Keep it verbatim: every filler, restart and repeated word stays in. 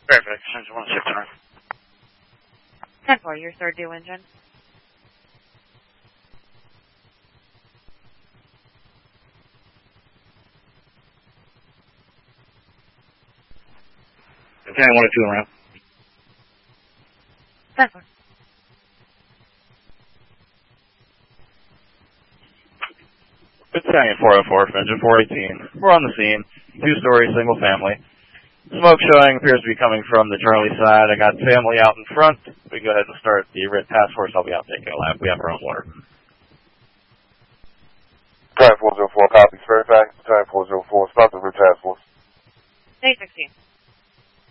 Perfect. Engine one shift turn. ten four, your third due engine. Battalion one or two around. ten four. Battalion four oh four, engine four eighteen. We're on the scene. Two-story, single family. Smoke showing appears to be coming from the Charlie side. I got family out in front. We can go ahead and start the R I T task force. I'll be out taking a lap. We have our own water. Battalion four oh four, copies. Fairfax. Battalion four oh four, start the R I T task force. eight sixteen.